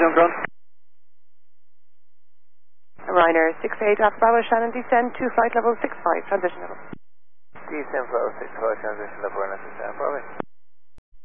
on ground. Ryanair 68 Alpha Bravo Shannon, descend to flight level 65, transition level. Descend level 65, transition level, and